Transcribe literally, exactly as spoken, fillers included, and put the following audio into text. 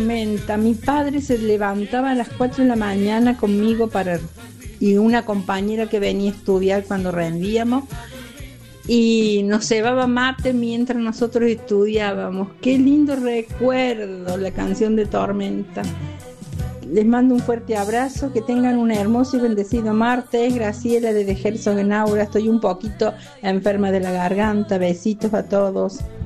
Tormenta. Mi padre se levantaba a las cuatro de la mañana conmigo para y una compañera que venía a estudiar cuando rendíamos y nos llevaba mate mientras nosotros estudiábamos. Qué lindo recuerdo la canción de Tormenta. Les mando un fuerte abrazo, que tengan un hermoso y bendecido martes. Graciela desde Herzogenaurach, estoy un poquito enferma de la garganta. Besitos a todos.